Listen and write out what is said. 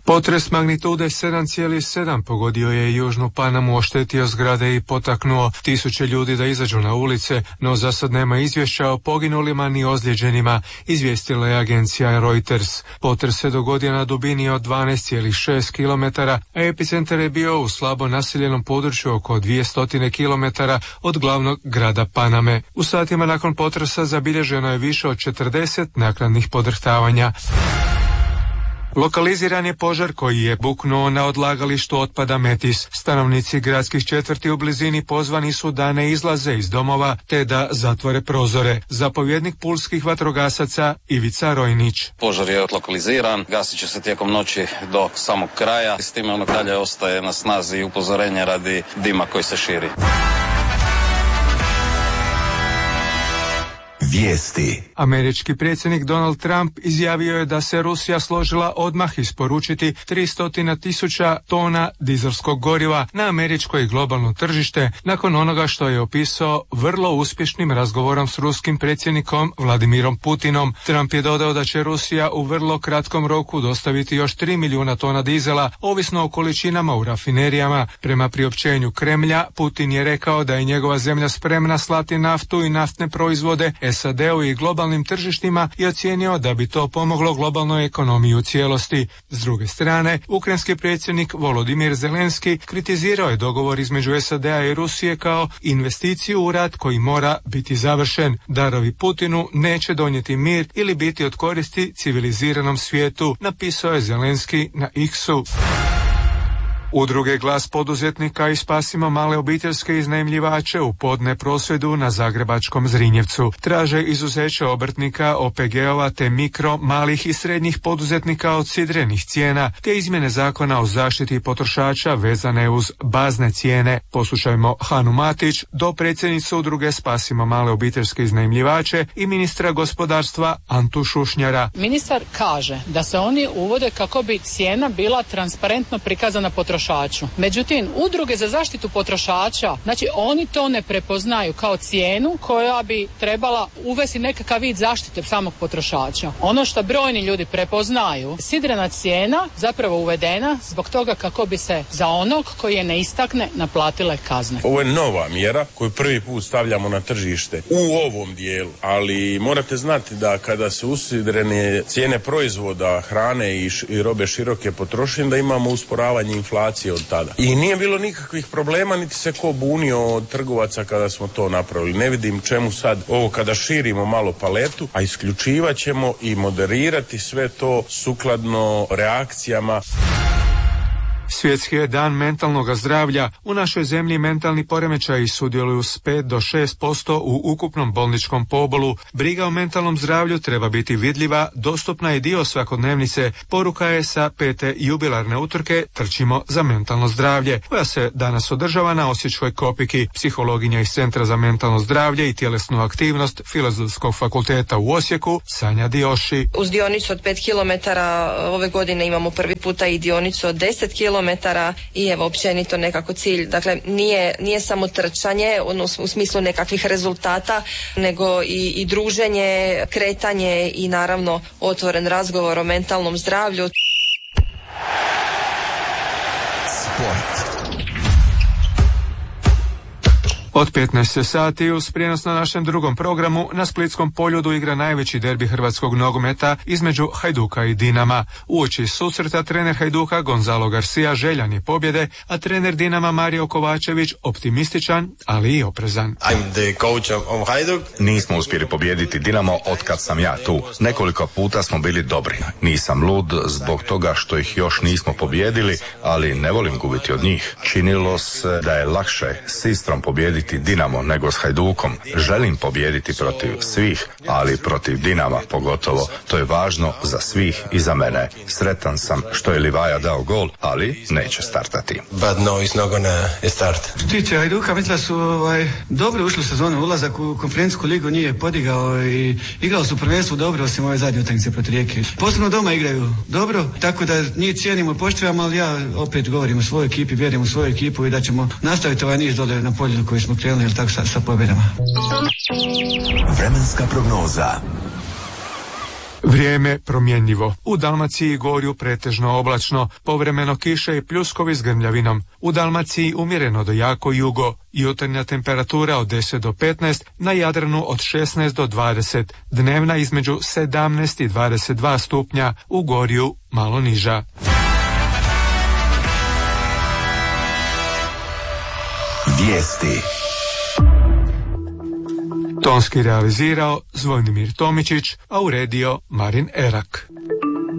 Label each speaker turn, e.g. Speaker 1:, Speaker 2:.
Speaker 1: Potres magnitude 7,7 pogodio je južnu Panamu, oštetio zgrade i potaknuo tisuće ljudi da izađu na ulice, no za sad nema izvješća o poginulima ni ozlijeđenima, izvijestila je agencija Reuters. Potres se dogodio na dubini od 12,6 km, a epicentar je bio u slabo naseljenom području oko 200 km od glavnog grada Paname. U satima nakon potresa zabilježeno je više od 40 naknadnih podrhtavanja. Lokaliziran je požar koji je buknuo na odlagalištu otpada Metis. Stanovnici gradskih četvrti u blizini pozvani su da ne izlaze iz domova te da zatvore prozore. Zapovjednik pulskih vatrogasaca Ivica Rojnić.
Speaker 2: Požar je lokaliziran, gasit će se tijekom noći do samog kraja. S time dalje ostaje na snazi upozorenje radi dima koji se širi.
Speaker 3: Vijesti.
Speaker 1: Američki predsjednik Donald Trump izjavio je da se Rusija složila odmah isporučiti 300.000 tona dizelskog goriva na američko i globalno tržište nakon onoga što je opisao vrlo uspješnim razgovorom s ruskim predsjednikom Vladimirom Putinom. Trump je dodao da će Rusija u vrlo kratkom roku dostaviti još 3 milijuna tona dizela, ovisno o količinama u rafinerijama. Prema priopćenju Kremlja, Putin je rekao da je njegova zemlja spremna slati naftu i naftne proizvode SAD-u i globalnim tržištima i ocijenio da bi to pomoglo globalnoj ekonomiji u cijelosti. S druge strane, ukrajinski predsjednik Volodimir Zelenski kritizirao je dogovor između SAD-a i Rusije kao investiciju u rat koji mora biti završen. Darovi Putinu neće donijeti mir ili biti od koristi civiliziranom svijetu, napisao je Zelenski na X-u. Udruge Glas poduzetnika i Spasimo male obiteljske iznajmljivače u podne prosvjedu na zagrebačkom Zrinjevcu. Traže izuzeće obrtnika, OPG-ova te mikro, malih i srednjih poduzetnika od sidrenih cijena te izmjene zakona o zaštiti potrošača vezane uz bazne cijene. Poslušajmo Hanu Matić, dopredsjednicu Udruge Spasimo male obiteljske iznajmljivače i ministra gospodarstva Antu Šušnjara.
Speaker 4: Ministar kaže da se oni uvode kako bi cijena bila transparentno prikazana potrošaču. Međutim, udruge za zaštitu potrošača, znači oni to ne prepoznaju kao cijenu koja bi trebala uvesti nekakav vid zaštite samog potrošača. Ono što brojni ljudi prepoznaju, sidrena cijena zapravo uvedena zbog toga kako bi se za onog koji je ne istakne naplatile kazne.
Speaker 5: Ovo je nova mjera koju prvi put stavljamo na tržište u ovom dijelu, ali morate znati da kada se usidrene cijene proizvoda, hrane i robe široke potrošnje, da imamo usporavanje inflacije od tada. I nije bilo nikakvih problema, niti se ko bunio od trgovaca kada smo to napravili. Ne vidim čemu sad ovo kada širimo malo paletu, a isključivat ćemo i moderirati sve to sukladno reakcijama.
Speaker 1: Svjetski je dan mentalnog zdravlja. U našoj zemlji mentalni poremećaji sudjeluju s 5 do 6% u ukupnom bolničkom pobolu. Briga o mentalnom zdravlju treba biti vidljiva, dostupna i dio svakodnevnice. Poruka je sa 5. jubilarne utrke Trčimo za mentalno zdravlje, koja se danas održava na Osječkoj Kopiki. Psihologinja iz Centra za mentalno zdravlje i tjelesnu aktivnost Filozofskog fakulteta u Osijeku, Sanja Dioši.
Speaker 6: Uz dionicu od 5 km ove godine imamo prvi puta i dionicu od 10 km i evo općenito nekako cilj. Dakle, nije samo trčanje u smislu nekakvih rezultata, nego i druženje, kretanje i naravno otvoren razgovor o mentalnom zdravlju.
Speaker 3: Sport.
Speaker 1: Od 15 sati uz prijenos na našem drugom programu na Splitskom Poljudu igra najveći derbi hrvatskog nogometa između Hajduka i Dinama. Uoči susreta trener Hajduka Gonzalo Garcia željan je pobjede, a trener Dinama Mario Kovačević optimističan, ali i oprezan.
Speaker 7: I'm the coach of Hajduk.
Speaker 8: Nismo uspjeli pobijediti Dinamo otkad sam ja tu. Nekoliko puta smo bili dobri. Nisam lud zbog toga što ih još nismo pobijedili, ali ne volim gubiti od njih. Činilo se da je lakše s Istrom pobijediti Dinamo nego s Hajdukom. Želim pobijediti protiv svih, ali protiv Dinama pogotovo. To je važno za svih i za mene. Sretan sam što je Livaja dao gol, ali neće startati.
Speaker 7: But no, he's not gonna start.
Speaker 9: Što tiče Hajduka, mislim da su dobro ušli u sezonu. Ulazak u konferencijsku ligu nije podigao i igrao su prvenstvo dobro, osim ove zadnje utakmice protiv Rijeke. Posebno doma igraju dobro, tako da njih cijenimo i poštivamo, ali ja opet govorim o svojoj ekipi, vjerujem u svoju ekipu i da ćemo nastaviti ovaj niz dole na polju koji smo krenuli, tako sa pobjedama.
Speaker 3: Vremenska prognoza.
Speaker 1: Vrijeme promjenjivo. U Dalmaciji i Gorju pretežno oblačno, povremeno kiše i pljuskovi s grmljavinom. U Dalmaciji umjereno do jako jugo, jutarnja temperatura od 10 do 15, na Jadranu od 16 do 20, dnevna između 17 i 22 stupnja, u Gorju malo niža.
Speaker 3: Vijesti.
Speaker 1: Tonski realizirao Zvonimir Tomičić, a uredio Marin Erak.